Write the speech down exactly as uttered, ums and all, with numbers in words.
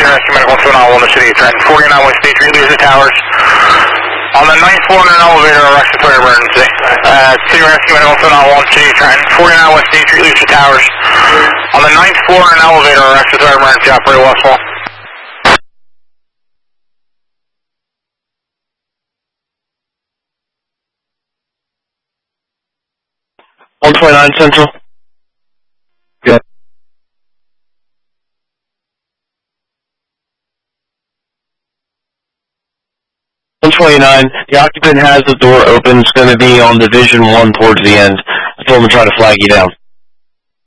Rescue Medical two nine one, the city of Trenton. forty-nine West State Street, Lisa Towers. On the ninth floor in an elevator, a respiratory emergency. Uh, City Rescue Medical two nine one, city of Trenton. forty-nine West State Street, Lisa Towers. On the ninth floor in an elevator, a respiratory emergency. Operator Westfall. one twenty-nine Central. Good. one twenty-nine, the occupant has the door open. It's going to be on Division one towards the end. I told him to try to flag you down.